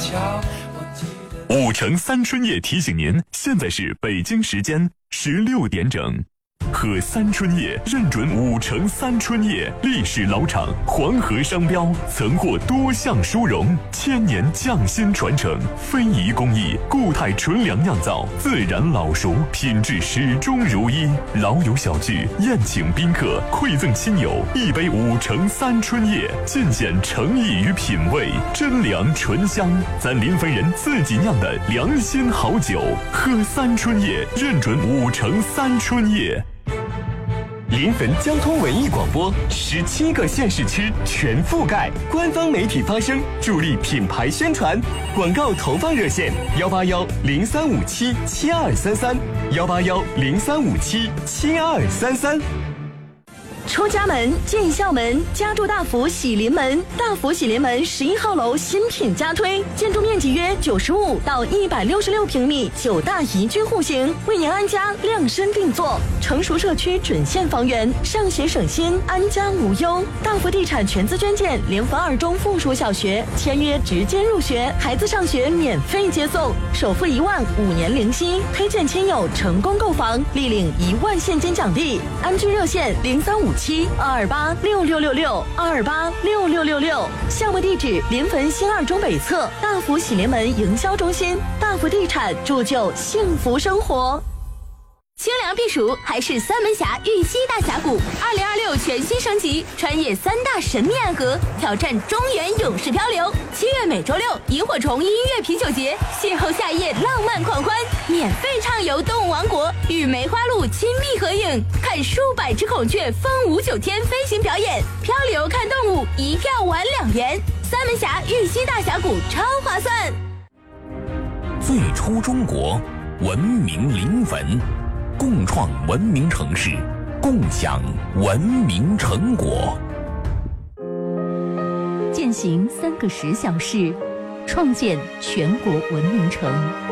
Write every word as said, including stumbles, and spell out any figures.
五城三春叶提醒您，现在是北京时间十六点整。喝三春叶认准五城三春叶，历史老厂，黄河商标，曾获多项殊荣，千年匠心传承，非遗工艺，固态纯粮酿造，自然老熟，品质始终如一。老友小聚，宴请宾客，馈赠亲友，一杯五城三春叶，尽显诚意与品味，真粮醇香，咱临汾人自己酿的良心好酒。喝三春叶，认准五城三春叶。 临汾交通文艺广播，十七个县市区全覆盖，官方媒体发声，助力品牌宣传。广告投放热线：幺八幺零三五七七二三三，幺八幺零三五七七二三三。 出家门，进校门，家住大福喜临门。大福喜临门十一号楼新品加推，建筑面积约九十五到一百六十六平米，九大宜居户型，为您安家量身定做。成熟社区准现房源，上学省心，安家无忧。大福地产全资捐建临汾二中附属小学，签约直接入学，孩子上学免费接送，首付一万，五年零息。推荐亲友成功购房，立领一万现金奖励。安居热线零三五七二二八六六六六二二八六六六六，项目地址临汾新二中北侧大福喜临门营销中心。大福地产铸就幸福生活。 清凉避暑还是三门峡玉溪大峡谷，二零二六全新升级，穿越三大神秘暗河，挑战中原勇士漂流。七月每周六，萤火虫音乐啤酒节，邂逅夏夜浪漫狂欢，免费畅游动物王国，与梅花鹿亲密合影，看数百只孔雀风舞九天飞行表演，漂流看动物，一票玩两元。三门峡玉溪大峡谷超划算。 最初中国，文明临汾。共创文明城市，共享文明成果。 践行三个十小时，创建全国文明城。